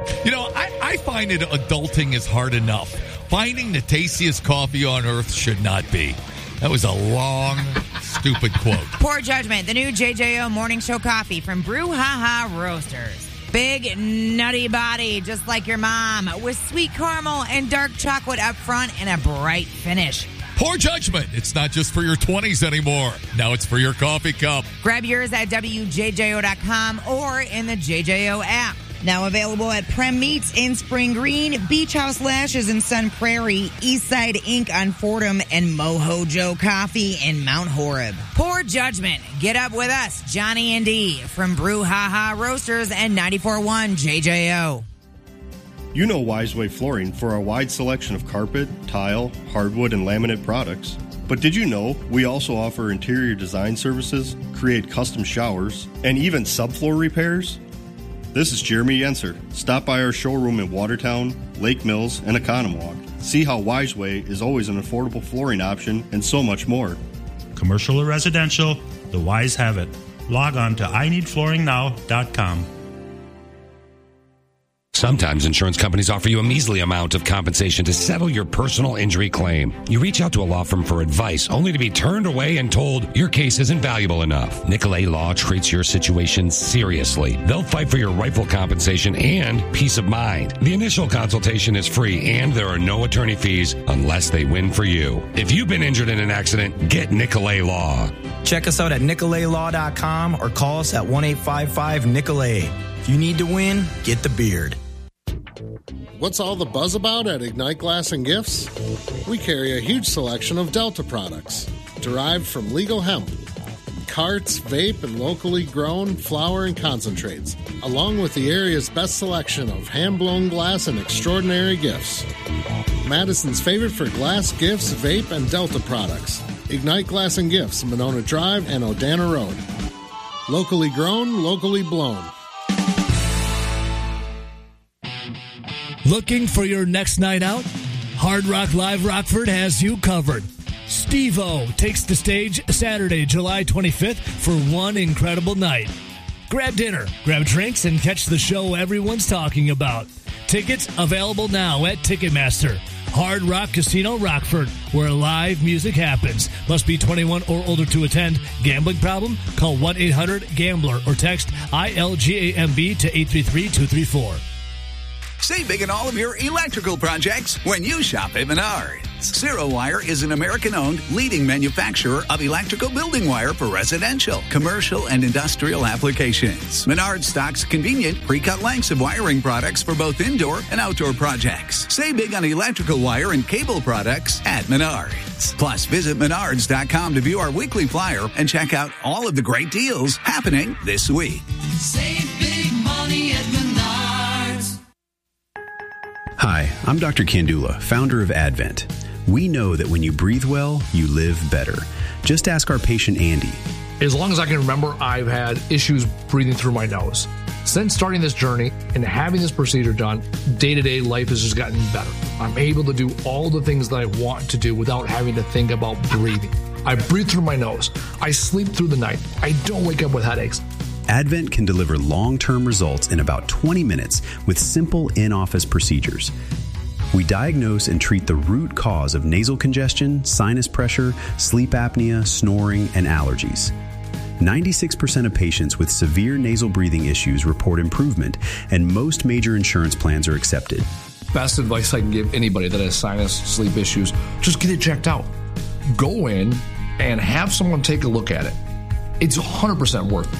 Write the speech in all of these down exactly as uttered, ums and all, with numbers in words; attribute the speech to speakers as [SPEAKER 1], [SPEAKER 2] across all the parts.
[SPEAKER 1] You know, I, I find it adulting is hard enough. Finding the tastiest coffee on earth should not be. That was a long, stupid quote.
[SPEAKER 2] Poor Judgment, the new J J O Morning Show coffee from Brew Ha Ha Roasters. Big, nutty body, just like your mom, with sweet caramel and dark chocolate up front and a bright finish.
[SPEAKER 1] Poor Judgment. It's not just for your twenties anymore. Now it's for your coffee cup.
[SPEAKER 2] Grab yours at W J J O dot com or in the J J O app. Now available at Prem Meats in Spring Green, Beach House Lashes in Sun Prairie, Eastside Incorporated on Fordham, and Mojo Joe Coffee in Mount Horeb. Poor Judgment. Get up with us, Johnny and Dee, from Brew Ha Ha Roasters and ninety-four point one J J O.
[SPEAKER 3] You know Wiseway Flooring for our wide selection of carpet, tile, hardwood, and laminate products. But did you know we also offer interior design services, create custom showers, and even subfloor repairs? This is Jeremy Yenser. Stop by our showroom in Watertown, Lake Mills, and Economwalk. See how Wiseway is always an affordable flooring option and so much more.
[SPEAKER 4] Commercial or residential, the Wise have it. Log on to I need flooring now dot com.
[SPEAKER 5] Sometimes insurance companies offer you a measly amount of compensation to settle your personal injury claim. You reach out to a law firm for advice, only to be turned away and told your case isn't valuable enough. Nicolay Law treats your situation seriously. They'll fight for your rightful compensation and peace of mind. The initial consultation is free, and there are no attorney fees unless they win for you. If you've been injured in an accident, get Nicolay Law.
[SPEAKER 6] Check us out at Nicolay Law dot com or call us at one eight five five Nicolay. If you need to win, get the beard.
[SPEAKER 7] What's all the buzz about at Ignite Glass and Gifts? We carry a huge selection of Delta products, derived from legal hemp, carts, vape, and locally grown flower and concentrates, along with the area's best selection of hand-blown glass and extraordinary gifts. Madison's favorite for glass, gifts, vape, and Delta products. Ignite Glass and Gifts, Monona Drive and Odana Road. Locally grown, locally blown.
[SPEAKER 8] Looking for your next night out? Hard Rock Live Rockford has you covered. Steve-O takes the stage Saturday, July twenty-fifth for one incredible night. Grab dinner, grab drinks, and catch the show everyone's talking about. Tickets available now at Ticketmaster. Hard Rock Casino Rockford, where live music happens. Must be twenty-one or older to attend. Gambling problem? Call one eight hundred gambler or text I L G A M B to eight three three two three four.
[SPEAKER 9] Save big in all of your electrical projects when you shop at Menards. Zero Wire is an American-owned leading manufacturer of electrical building wire for residential, commercial, and industrial applications. Menards stocks convenient pre-cut lengths of wiring products for both indoor and outdoor projects. Save big on electrical wire and cable products at Menards. Plus, visit Menards dot com to view our weekly flyer and check out all of the great deals happening this week.
[SPEAKER 10] Save big money at Menards.
[SPEAKER 11] Hi, I'm Doctor Kandula, founder of Advent. We know that when you breathe well, you live better. Just ask our patient Andy.
[SPEAKER 12] As long as I can remember, I've had issues breathing through my nose. Since starting this journey and having this procedure done, day-to-day life has just gotten better. I'm able to do all the things that I want to do without having to think about breathing. I breathe through my nose. I sleep through the night. I don't wake up with headaches.
[SPEAKER 11] Advent can deliver long-term results in about twenty minutes with simple in-office procedures. We diagnose and treat the root cause of nasal congestion, sinus pressure, sleep apnea, snoring, and allergies. ninety-six percent of patients with severe nasal breathing issues report improvement, and most major insurance plans are accepted.
[SPEAKER 12] Best advice I can give anybody that has sinus, sleep issues, just get it checked out. Go in and have someone take a look at it. It's one hundred percent worth it.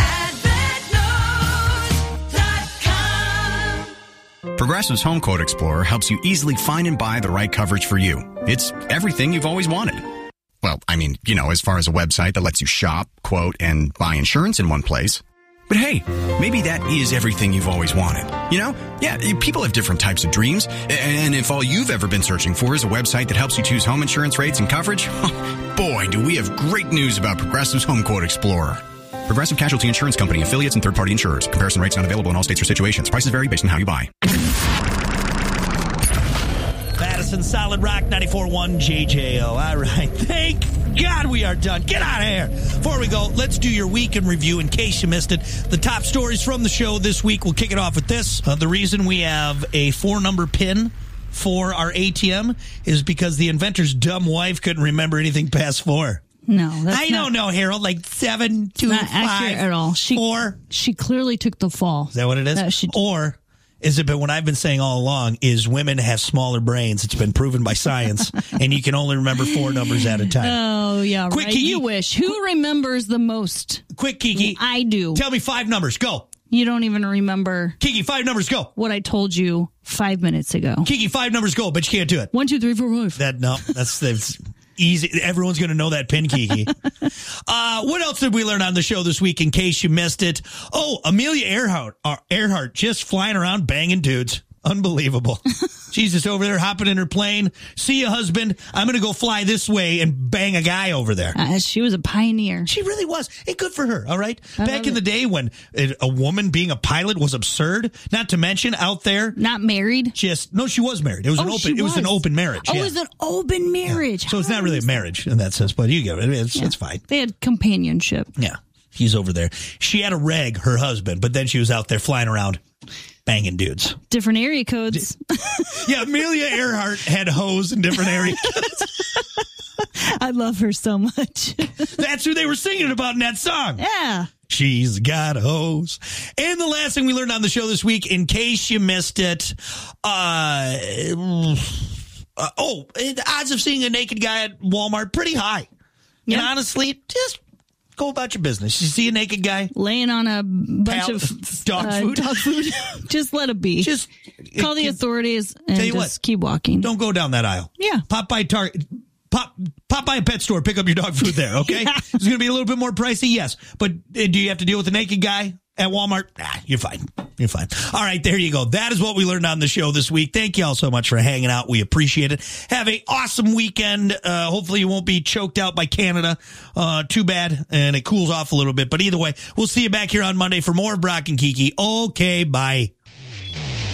[SPEAKER 13] Progressive's Home Quote Explorer helps you easily find and buy the right coverage for you. It's everything you've always wanted. Well, I mean, you know, as far as a website that lets you shop, quote, and buy insurance in one place. But hey, maybe that is everything you've always wanted. You know? Yeah, people have different types of dreams. And if all you've ever been searching for is a website that helps you choose home insurance rates and coverage, boy, do we have great news about Progressive's Home Quote Explorer. Progressive Casualty Insurance Company, affiliates, and third-party insurers. Comparison rates not available in all states or situations. Prices vary based on how you buy.
[SPEAKER 14] Madison, Solid Rock, ninety-four point one J J O. All right. Thank God we are done. Get out of here. Before we go, let's do your week in review in case you missed it. The top stories from the show this week. We'll kick it off with this. Uh, the reason we have a four-number pin for our A T M is because the inventor's dumb wife couldn't remember anything past four.
[SPEAKER 15] No, that's
[SPEAKER 14] I
[SPEAKER 15] not,
[SPEAKER 14] don't know, Harold. Like seven, two,
[SPEAKER 15] not
[SPEAKER 14] five,
[SPEAKER 15] accurate at all. She,
[SPEAKER 14] four.
[SPEAKER 15] She clearly took the fall.
[SPEAKER 14] Is that what it is?
[SPEAKER 15] That she,
[SPEAKER 14] or is it, but what I've been saying all along is women have smaller brains. It's been proven by science, and you can only remember four numbers at a time.
[SPEAKER 15] Oh, yeah,
[SPEAKER 14] Quick,
[SPEAKER 15] right.
[SPEAKER 14] Kiki.
[SPEAKER 15] You wish. Who remembers the most?
[SPEAKER 14] Quick, Kiki.
[SPEAKER 15] I do.
[SPEAKER 14] Tell me five numbers. Go.
[SPEAKER 15] You don't even remember.
[SPEAKER 14] Kiki, five numbers. Go.
[SPEAKER 15] What I told you five minutes ago.
[SPEAKER 14] Kiki, five numbers. Go, but you can't do it.
[SPEAKER 15] One, two, three, four, five.
[SPEAKER 14] That, no, that's, that's easy. Everyone's going to know that pin, Kiki. uh, what else did we learn on the show this week in case you missed it? Oh, Amelia Earhart, uh, Earhart just flying around banging dudes. Unbelievable. She's just over there hopping in her plane. See you, husband. I'm going to go fly this way and bang a guy over there.
[SPEAKER 15] Uh, she was a pioneer.
[SPEAKER 14] She really was. And good for her, all right?
[SPEAKER 15] I
[SPEAKER 14] Back in
[SPEAKER 15] it.
[SPEAKER 14] the day when a woman being a pilot was absurd, not to mention out there.
[SPEAKER 15] Not married?
[SPEAKER 14] Just, no, she was married. It was
[SPEAKER 15] oh,
[SPEAKER 14] an open,
[SPEAKER 15] she
[SPEAKER 14] it was,
[SPEAKER 15] was
[SPEAKER 14] an open marriage.
[SPEAKER 15] Oh,
[SPEAKER 14] yeah.
[SPEAKER 15] it was an open marriage.
[SPEAKER 14] Yeah. So it's not really a marriage in that sense, but you get it. It's,
[SPEAKER 15] Yeah.
[SPEAKER 14] it's fine.
[SPEAKER 15] They had companionship.
[SPEAKER 14] Yeah. He's over there. She had a reg, her husband, but then she was out there flying around banging dudes.
[SPEAKER 15] Different area codes.
[SPEAKER 14] Yeah, Amelia Earhart had hoes in different area codes.
[SPEAKER 15] I love her so much.
[SPEAKER 14] That's who they were singing about in that song.
[SPEAKER 15] Yeah.
[SPEAKER 14] She's got hose. And the last thing we learned on the show this week, in case you missed it, uh, uh oh, the odds of seeing a naked guy at Walmart, pretty high.
[SPEAKER 15] Yeah.
[SPEAKER 14] And honestly, just go about your business. You see a naked guy
[SPEAKER 15] laying on a bunch
[SPEAKER 14] Pal-
[SPEAKER 15] of
[SPEAKER 14] dog
[SPEAKER 15] uh,
[SPEAKER 14] food.
[SPEAKER 15] Dog food. Just let it be.
[SPEAKER 14] Just
[SPEAKER 15] call the authorities and
[SPEAKER 14] Tell you
[SPEAKER 15] just
[SPEAKER 14] what,
[SPEAKER 15] keep walking.
[SPEAKER 14] Don't go down that aisle.
[SPEAKER 15] Yeah.
[SPEAKER 14] Pop by Target. Pop, pop by a pet store, pick up your dog food there, okay?
[SPEAKER 15] Yeah.
[SPEAKER 14] It's going to be a little bit more pricey, yes. But uh, do you have to deal with a naked guy at Walmart? Nah, you're fine. You're fine. All right, there you go. That is what we learned on the show this week. Thank you all so much for hanging out. We appreciate it. Have a awesome weekend. Uh, hopefully you won't be choked out by Canada. Uh, too bad. And it cools off a little bit. But either way, we'll see you back here on Monday for more of Brock and Kiki. Okay, bye.